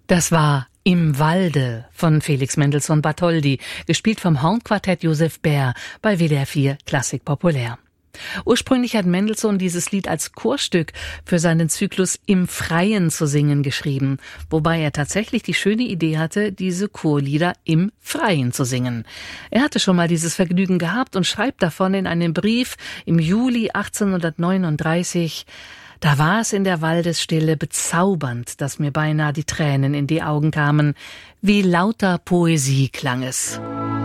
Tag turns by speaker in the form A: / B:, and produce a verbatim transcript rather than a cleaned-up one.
A: Das war Im Walde von Felix Mendelssohn Bartholdy, gespielt vom Hornquartett Josef Bär bei W D R vier Klassik Populär. Ursprünglich hat Mendelssohn dieses Lied als Chorstück für seinen Zyklus Im Freien zu singen geschrieben, wobei er tatsächlich die schöne Idee hatte, diese Chorlieder im Freien zu singen. Er hatte schon mal dieses Vergnügen gehabt und schreibt davon in einem Brief im Juli achtzehnhundertneununddreißig: Da war es in der Waldesstille bezaubernd, dass mir beinahe die Tränen in die Augen kamen. Wie lauter Poesie klang es.